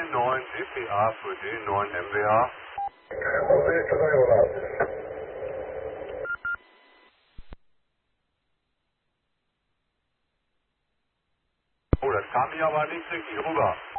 09 DPA für D9 MWA. Oh, das kam hier aber nicht richtig rüber.